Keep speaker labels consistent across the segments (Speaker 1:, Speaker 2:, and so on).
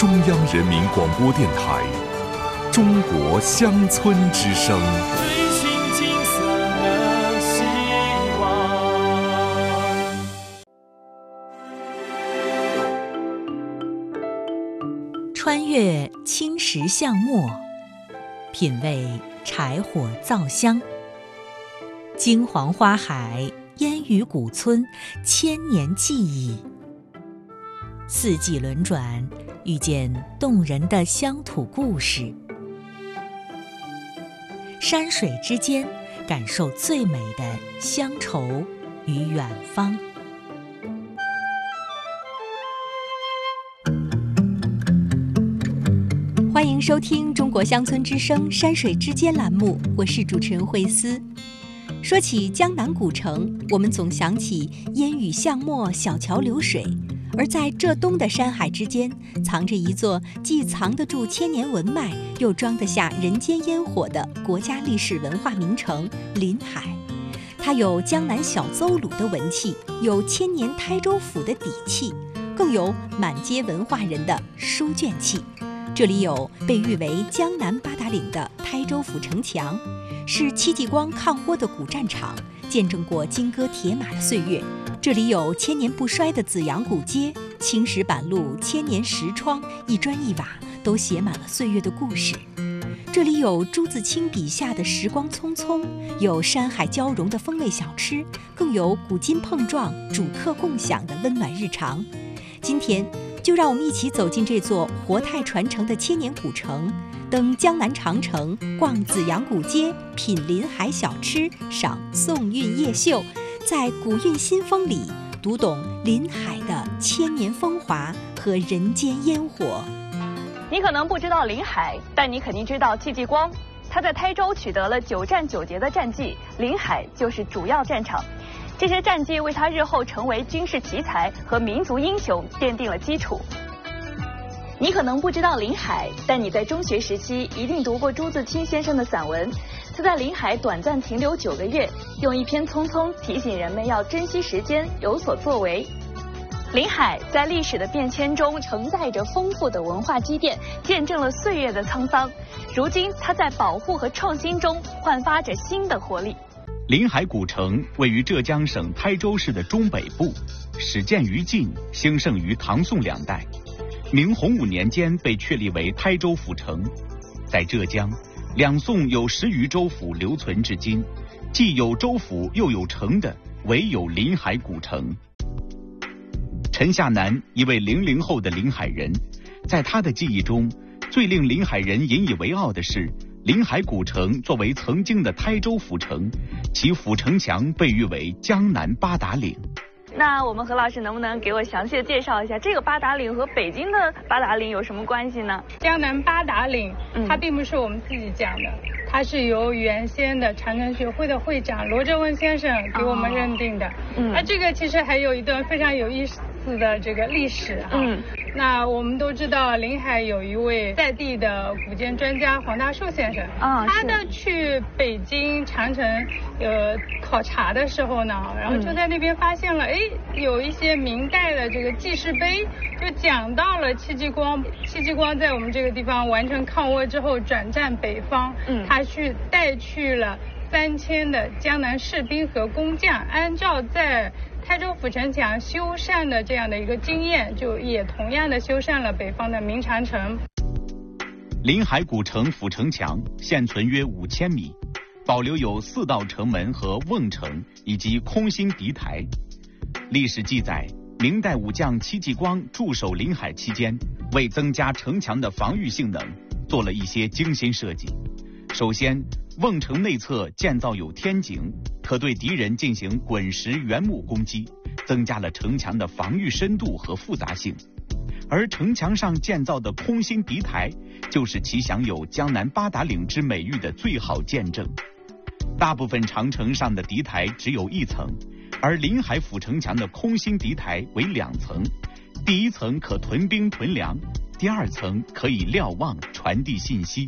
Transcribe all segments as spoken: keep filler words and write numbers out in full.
Speaker 1: 中央人民广播电台中国乡村之声。
Speaker 2: 追寻金色的希望。
Speaker 3: 穿越青石巷陌，品味柴火灶香。金黄花海，烟雨古村，千年记忆。四季轮转，遇见动人的乡土故事。山水之间，感受最美的乡愁与远方。欢迎收听中国乡村之声山水之间栏目，我是主持人慧思。说起江南古城，我们总想起烟雨巷陌，小桥流水，而在浙东的山海之间，藏着一座既藏得住千年文脉，又装得下人间烟火的国家历史文化名城临海。它有江南小邹鲁的文气，有千年台州府的底气，更有满街文化人的书卷气。这里有被誉为江南八达岭的台州府城墙，是戚继光抗倭的古战场，见证过金戈铁马的岁月。这里有千年不衰的紫阳古街，青石板路，千年石窗，一砖一瓦都写满了岁月的故事。这里有朱自清笔下的时光匆匆，有山海交融的风味小吃，更有古今碰撞、主客共享的温暖日常。今天就让我们一起走进这座活态传承的千年古城，登江南长城，逛紫阳古街，品临海小吃，赏宋韵夜秀，在古韵新风里读懂临海的千年风华和人间烟火。
Speaker 4: 你可能不知道临海，但你肯定知道戚继光。他在台州取得了九战九捷的战绩，临海就是主要战场。这些战绩为他日后成为军事奇才和民族英雄奠定了基础。你可能不知道临海，但你在中学时期一定读过朱自清先生的散文。他在临海短暂停留九个月，用一篇《匆匆》提醒人们要珍惜时间，有所作为。临海在历史的变迁中承载着丰富的文化积淀，见证了岁月的沧桑。如今，它在保护和创新中焕发着新的活力。
Speaker 5: 临海古城位于浙江省台州市的中北部，始建于晋，兴盛于唐宋两代。明洪武年间被确立为台州府城。在浙江，两宋有十余州府留存至今，既有州府又有城的，唯有临海古城。陈夏南，一位零零后的临海人，在他的记忆中，最令临海人引以为傲的是，临海古城作为曾经的台州府城，其府城墙被誉为江南八达岭。
Speaker 4: 那我们何老师能不能给我详细的介绍一下，这个八达岭和北京的八达岭有什么关系呢？
Speaker 6: 江南八达岭，它并不是我们自己讲的，嗯、它是由原先的长城学会的会长罗振文先生给我们认定的。哦、嗯，那这个其实还有一段非常有意思的这个历史哈。嗯，那我们都知道临海有一位在地的古建专家黄大树先生，啊、哦，他呢去北京长城呃考察的时候呢，然后就在那边发现了，哎、嗯，有一些明代的这个记事碑，就讲到了戚继光，戚继光在我们这个地方完成抗倭之后转战北方，嗯，他去带去了三千的江南士兵和工匠，按照在台州府城墙修缮的这样的一个经验，就也同样的修缮了北方的明长城。
Speaker 5: 临海古城府城墙现存约五千米，保留有四道城门和瓮城以及空心敌台。历史记载，明代武将戚继光驻守临海期间，为增加城墙的防御性能，做了一些精心设计。首先，瓮城内侧建造有天井，可对敌人进行滚石圆木攻击，增加了城墙的防御深度和复杂性。而城墙上建造的空心敌台，就是其享有江南八达岭之美誉的最好见证。大部分长城上的敌台只有一层，而临海府城墙的空心敌台为两层，第一层可屯兵屯粮，第二层可以瞭望传递信息。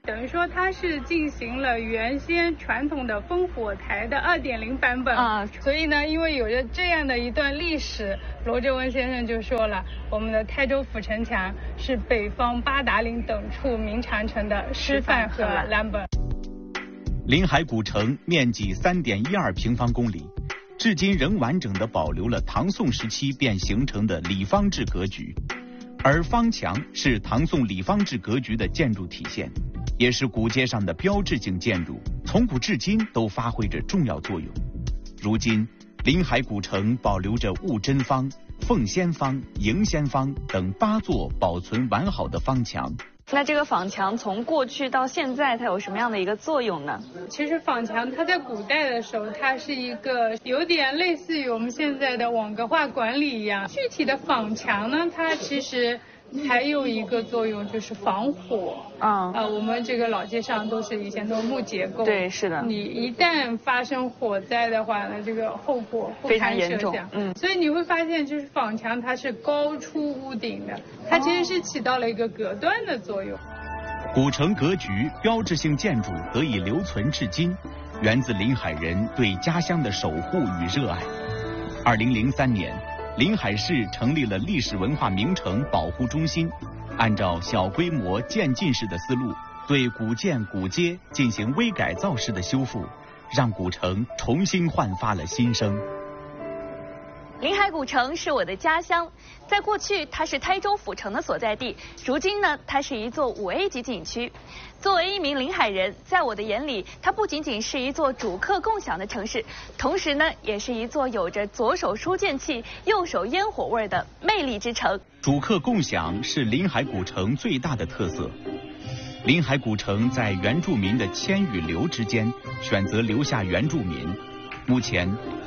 Speaker 6: 等于说它是进行了原先传统的烽火台的 二点零 版本啊。所以呢，因为有着这样的一段历史，罗振温先生就说了，我们的台州府城墙是北方八达岭等处明长城的示范和蓝本。
Speaker 5: 临海古城面积 三点一二平方公里，至今仍完整地保留了唐宋时期便形成的里方制格局，而方墙是唐宋里方制格局的建筑体现，也是古街上的标志性建筑，从古至今都发挥着重要作用。如今，临海古城保留着雾真方、凤仙方、迎仙方等八座保存完好的方墙。
Speaker 4: 那这个坊墙从过去到现在，它有什么样的一个作用呢？
Speaker 6: 其实坊墙它在古代的时候，它是一个有点类似于我们现在的网格化管理一样。具体的坊墙呢，它其实还有一个作用就是防火。啊、嗯，呃，我们这个老街上都是以前都是木结构。
Speaker 4: 对，是的。
Speaker 6: 你一旦发生火灾的话呢，这个后果不堪设想。嗯，所以你会发现，就是坊墙它是高出屋顶的，它其实是起到了一个隔断的作用。
Speaker 5: 古城格局标志性建筑得以留存至今，源自临海人对家乡的守护与热爱。二零零三年，临海市成立了历史文化名城保护中心，按照小规模渐进式的思路，对古建古街进行微改造式的修复，让古城重新焕发了新生。
Speaker 4: 临海古城是我的家乡，在过去它是台州府城的所在地，如今呢，它是一座五 A 级景区。作为一名临海人，在我的眼里，它不仅仅是一座主客共享的城市，同时呢，也是一座有着左手书卷气、右手烟火味的魅力之城。
Speaker 5: 主客共享是临海古城最大的特色。临海古城在原住民的迁与留之间，选择留下原住民。目前，